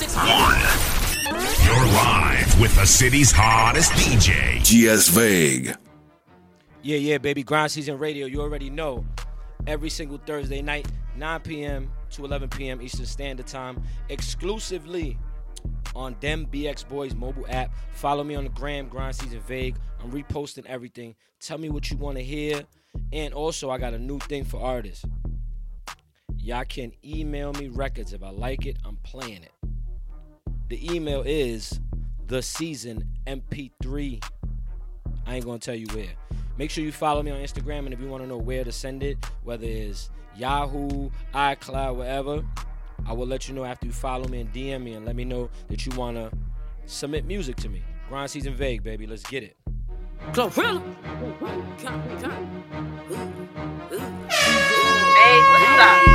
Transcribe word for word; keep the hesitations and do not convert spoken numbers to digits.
You're live with the city's hottest D J, G S Vague. Yeah, yeah, baby. Grind Season Radio. You already know. Every single Thursday night, nine p.m. to eleven p.m. Eastern Standard Time, exclusively on Dem B X Boys mobile app. Follow me on the gram, Grind Season Vague. I'm reposting everything. Tell me what you want to hear. And also, I got a new thing for artists. Y'all can email me records. If I like it, I'm playing it. The email is the season M P three. I ain't going to tell you where. Make sure you follow me on Instagram, and if you want to know where to send it, whether it's Yahoo, iCloud, whatever, I will let you know after you follow me and D M me and let me know that you want to submit music to me. Grind Season Vague, baby. Let's get it. Glorilla. Vague, what's up?